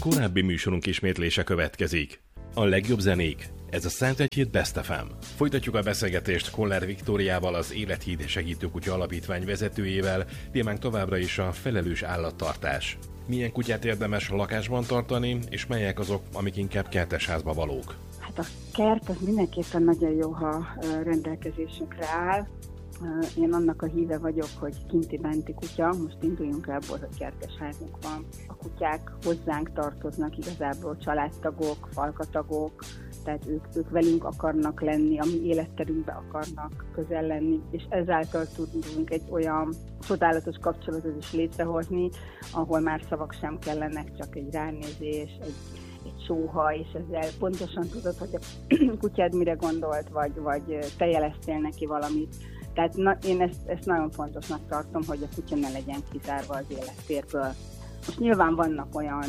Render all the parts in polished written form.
Korábbi műsorunk ismétlése következik. A legjobb zenék. Ez a 101 Best FM. Folytatjuk a beszélgetést Koller Viktóriával, az Élethíd Segítőkutya Alapítvány vezetőjével, témánk továbbra is a felelős állattartás. Milyen kutyát érdemes lakásban tartani, és melyek azok, amik inkább kertesházba valók? Hát a kert az mindenképpen nagyon jó, ha rendelkezésünkre áll. Én annak a híve vagyok, hogy kinti-benti kutya, most induljunk el abból, hogy kertesházunk van. A kutyák hozzánk tartoznak igazából, családtagok, falkatagok, tehát ők velünk akarnak lenni, a mi életterünkbe akarnak közel lenni, és ezáltal tudunk egy olyan csodálatos kapcsolatot is létrehozni, ahol már szavak sem kellenek, csak egy ránézés, egy sóha, és ezzel pontosan tudod, hogy a kutyád mire gondolt, vagy te jeleztél neki valamit. Tehát én ezt nagyon fontosnak tartom, hogy a kutya ne legyen kizárva az élettérből. Most nyilván vannak olyan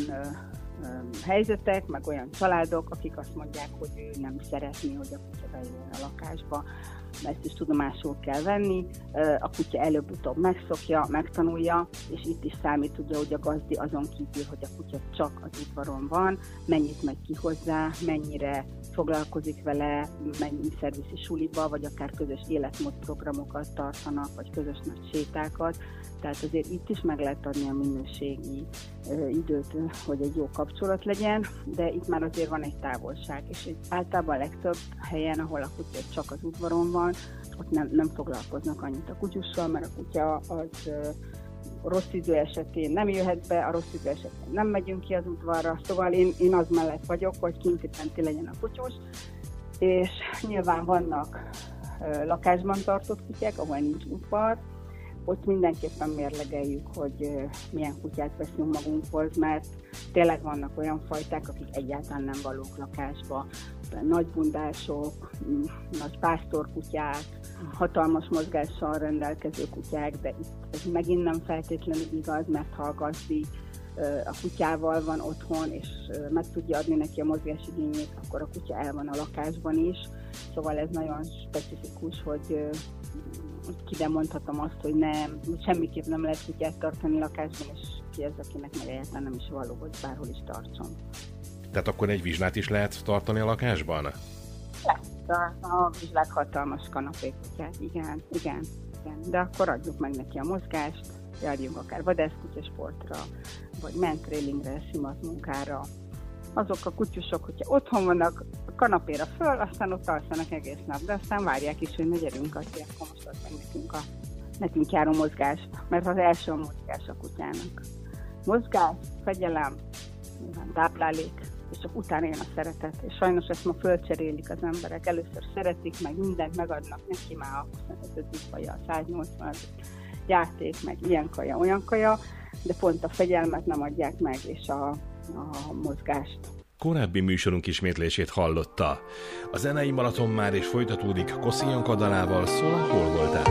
helyzetek, meg olyan családok, akik azt mondják, hogy ő nem szeretné, hogy a kutya bejöjjön a lakásba. Ezt is tudomásul kell venni. A kutya előbb-utóbb megszokja, megtanulja, és itt is számít ugye, hogy a gazdi azon kívül, hogy a kutya csak az udvaron van, mennyit megy ki hozzá, mennyire foglalkozik vele, mennyi szerviszi suliba, vagy akár közös életmódprogramokat tartanak, vagy közös nagy sétákat. Tehát azért itt is meg lehet adni a minőségi időt, hogy egy jó kapcsolat legyen, de itt már azért van egy távolság, és általában a legtöbb helyen, ahol a kutya csak az udvaron van, ott nem foglalkoznak annyit a kutyussal, mert a kutya az rossz idő esetén nem jöhet be, a rossz idő esetén nem megyünk ki az udvarra, szóval én az mellett vagyok, hogy kinti-benti legyen a kutyus, és nyilván vannak lakásban tartott kutyák, ahol nincs udvar, ott mindenképpen mérlegeljük, hogy milyen kutyát veszünk magunkhoz, mert tényleg vannak olyan fajták, akik egyáltalán nem valók lakásba. Nagy bundások, nagy pásztorkutyák, hatalmas mozgással rendelkező kutyák, de itt ez megint nem feltétlenül igaz, mert ha a gazdi a kutyával van otthon, és meg tudja adni neki a mozgásigényét, akkor a kutya el van a lakásban is. Szóval ez nagyon specifikus, hogy ide mondhatom azt, hogy nem, semmiképp nem lehet kutyát tartani lakásban, és ki az, akinek meg egyáltalán nem is való, hogy bárhol is tartson. Tehát akkor egy vizslát is lehet tartani a lakásban? Lehet, a vizslák hatalmas kanapékutyák, igen. De akkor adjuk meg neki a mozgást, járjunk akár vadászkutyasportra, vagy mentrailingre, simat munkára. Azok a kutyusok, hogyha otthon vannak, a kanapéra föl, aztán ott alszanak egész nap, de aztán várják is, hogy ne gyerünk, akkor most ad meg nekünk járó mozgást, mert az első a mozgás a kutyának. Mozgás, fegyelem, táplálék, és csak utána jön a szeretet. És sajnos ezt ma fölcserélik az emberek. Először szeretik, meg mindent megadnak neki, már a 25. vagy a 180. játék, meg ilyen kaja, olyan kaja, de pont a fegyelmet nem adják meg, és a mozgást. Korábbi műsorunk ismétlését hallotta. A zenei maraton már is folytatódik Koszian Kadalával, szól, hol voltál?